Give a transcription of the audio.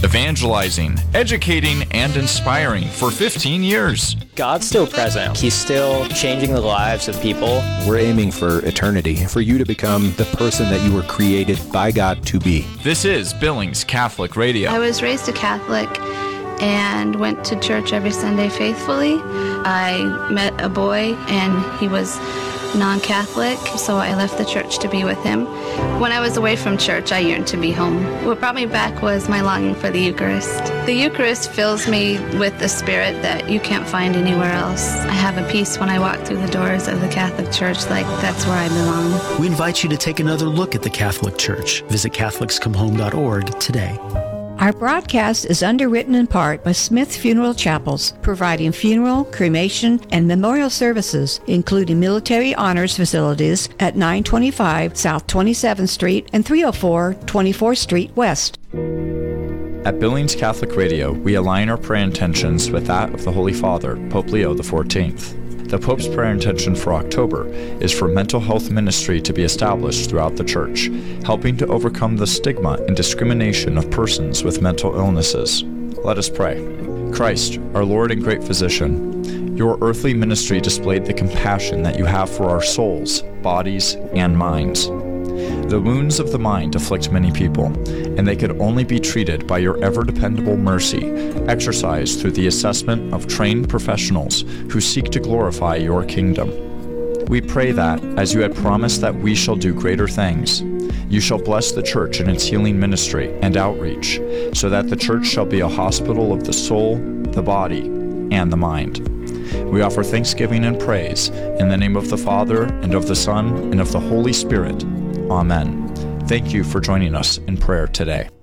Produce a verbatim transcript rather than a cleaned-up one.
evangelizing, educating, and inspiring for fifteen years. God's still present. He's still changing the lives of people. We're aiming for eternity, for you to become the person that you were created by God to be. This is Billings Catholic Radio. I was raised a Catholic and went to church every Sunday faithfully. I met a boy and he was non-Catholic, so I left the church to be with him. When I was away from church, I yearned to be home. What brought me back was my longing for the Eucharist. The Eucharist fills me with the spirit that you can't find anywhere else. I have a peace when I walk through the doors of the Catholic Church, like that's where I belong. We invite you to take another look at the Catholic Church. Visit Catholics Come Home dot org today. Our broadcast is underwritten in part by Smith Funeral Chapels, providing funeral, cremation, and memorial services, including military honors facilities at nine twenty-five South twenty-seventh Street and three oh four twenty-fourth Street West. At Billings Catholic Radio, we align our prayer intentions with that of the Holy Father, Pope Leo the fourteenth. The Pope's prayer intention for October is for mental health ministry to be established throughout the Church, helping to overcome the stigma and discrimination of persons with mental illnesses. Let us pray. Christ, our Lord and great Physician, your earthly ministry displayed the compassion that you have for our souls, bodies, and minds. The wounds of the mind afflict many people, and they could only be treated by your ever-dependable mercy, exercised through the assessment of trained professionals who seek to glorify your kingdom. We pray that, as you had promised that we shall do greater things, you shall bless the Church in its healing ministry and outreach, so that the Church shall be a hospital of the soul, the body, and the mind. We offer thanksgiving and praise in the name of the Father, and of the Son, and of the Holy Spirit. Amen. Thank you for joining us in prayer today.